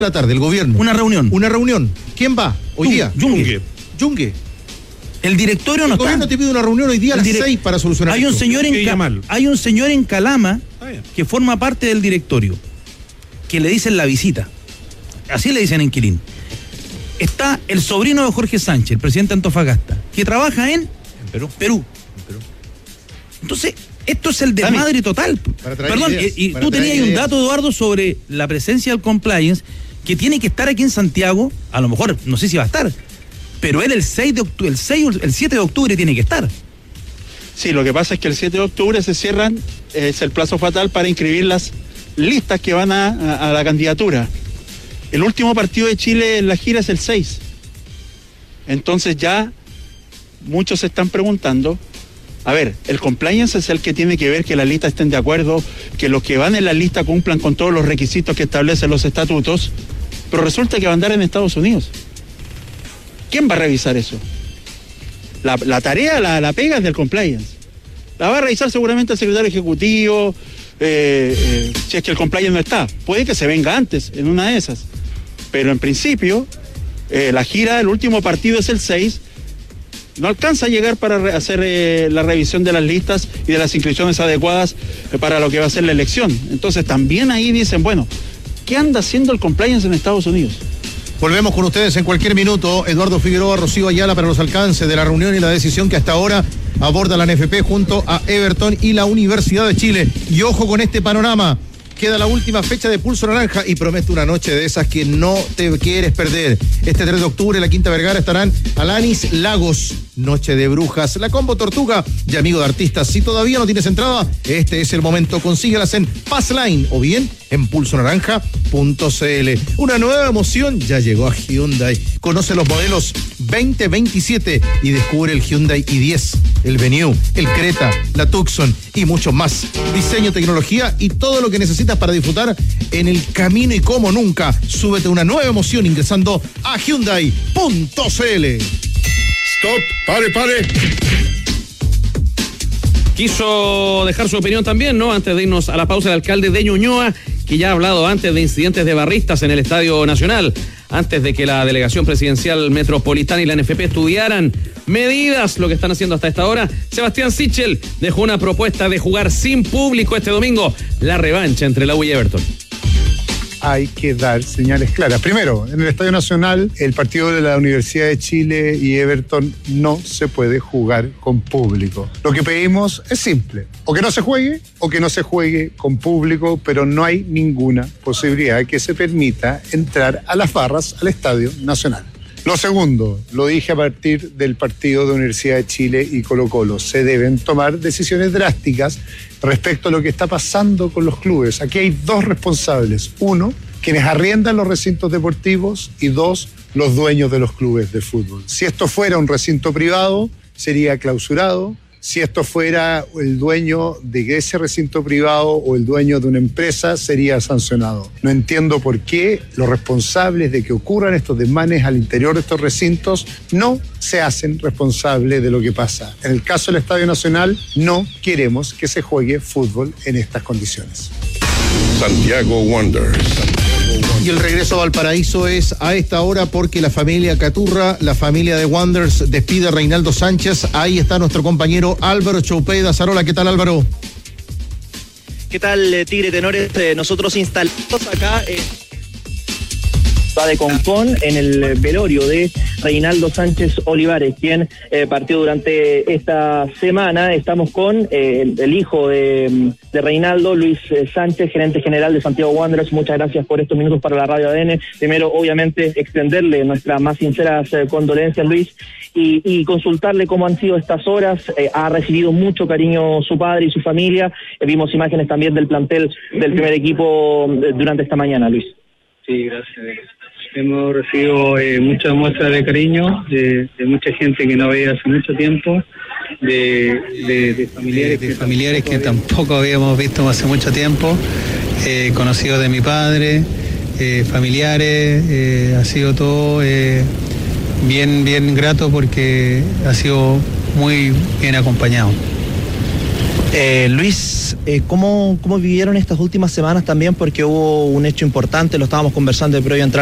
la tarde, el gobierno. Una reunión. ¿Quién va hoy día? Yungue. El directorio no está. El gobierno te pide una reunión hoy día a las 6 para solucionar esto. Hay un señor en Calama que forma parte del directorio, que le dicen la visita. Así le dicen en Quilín. Está el sobrino de Jorge Sánchez, el presidente de Antofagasta, que trabaja en Perú. Entonces, esto es el desmadre total. Perdón, y tú tenías un dato, Eduardo, sobre la presencia del compliance, que tiene que estar aquí en Santiago, a lo mejor, no sé si va a estar, pero él el 7 de octubre tiene que estar. Sí, lo que pasa es que el 7 de octubre se cierran, es el plazo fatal para inscribir las listas que van a la candidatura. El último partido de Chile en la gira es el 6. Entonces ya muchos se están preguntando, a ver, el compliance es el que tiene que ver que las listas estén de acuerdo, que los que van en la lista cumplan con todos los requisitos que establecen los estatutos, pero resulta que va a andar en Estados Unidos. ¿Quién va a revisar eso? La tarea, la pega es del compliance. La va a revisar seguramente el secretario ejecutivo, si es que el compliance no está. Puede que se venga antes, en una de esas. Pero en principio, la gira, el último partido es el 6, no alcanza a llegar para hacer la revisión de las listas y de las inscripciones adecuadas para lo que va a ser la elección. Entonces también ahí dicen, bueno, ¿qué anda haciendo el compliance en Estados Unidos? Volvemos con ustedes en cualquier minuto. Eduardo Figueroa, Rocío Ayala para los alcances de la reunión y la decisión que hasta ahora aborda la NFP junto a Everton y la Universidad de Chile. Y ojo con este panorama. Queda la última fecha de Pulso Naranja y promete una noche de esas que no te quieres perder. Este 3 de octubre en la Quinta Vergara estarán Alanis Lagos, Noche de Brujas, La Combo Tortuga y Amigo de Artistas. Si todavía no tienes entrada, este es el momento. Consíguelas en Passline o bien en pulsonaranja.cl. Una nueva emoción ya llegó a Hyundai. Conoce los modelos 2027 y descubre el Hyundai i10, el Venue, el Creta, la Tucson y mucho más. Diseño, tecnología y todo lo que necesitas para disfrutar en el camino y como nunca. Súbete a una nueva emoción ingresando a Hyundai.cl. Stop, pare. Quiso dejar su opinión también, ¿no? Antes de irnos a la pausa, el alcalde de Ñuñoa, que ya ha hablado antes de incidentes de barristas en el Estadio Nacional, antes de que la delegación presidencial metropolitana y la NFP estudiaran medidas, lo que están haciendo hasta esta hora. Sebastián Sichel dejó una propuesta de jugar sin público este domingo, la revancha entre la U y Everton. Hay que dar señales claras. Primero, en el Estadio Nacional, el partido de la Universidad de Chile y Everton no se puede jugar con público. Lo que pedimos es simple, o que no se juegue, o que no se juegue con público, pero no hay ninguna posibilidad que se permita entrar a las barras al Estadio Nacional. Lo segundo, lo dije a partir del partido de Universidad de Chile y Colo-Colo, se deben tomar decisiones drásticas respecto a lo que está pasando con los clubes. Aquí hay dos responsables. Uno, quienes arriendan los recintos deportivos y dos, los dueños de los clubes de fútbol. Si esto fuera un recinto privado, sería clausurado. Si esto fuera el dueño de ese recinto privado o el dueño de una empresa, sería sancionado. No entiendo por qué los responsables de que ocurran estos desmanes al interior de estos recintos no se hacen responsables de lo que pasa. En el caso del Estadio Nacional, no queremos que se juegue fútbol en estas condiciones. Santiago Wanderers. Y el regreso a Valparaíso es a esta hora porque la familia Caturra, la familia de Wanderers, despide a Reinaldo Sánchez. Ahí está nuestro compañero Álvaro Choupeda. Zarola, ¿qué tal, Álvaro? ¿Qué tal, Tigre Tenores? Nosotros instalados acá de Concón en el velorio de Reinaldo Sánchez Olivares, quien partió durante esta semana. Estamos con el hijo de Reinaldo, Luis Sánchez, gerente general de Santiago Wanderers. Muchas gracias por estos minutos para la Radio ADN. Primero, obviamente, extenderle nuestras más sinceras condolencias, Luis, y consultarle cómo han sido estas horas. Ha recibido mucho cariño su padre y su familia. Vimos imágenes también del plantel del primer equipo durante esta mañana, Luis. Sí, gracias. Hemos recibido muchas muestras de cariño de mucha gente que no veía hace mucho tiempo, de familiares que tampoco habíamos visto hace mucho tiempo, conocidos de mi padre, familiares. Ha sido todo bien grato porque ha sido muy bien acompañado. Luis, días. ¿Cómo vivieron estas últimas semanas también? Porque hubo un hecho importante, lo estábamos conversando de previo a entrar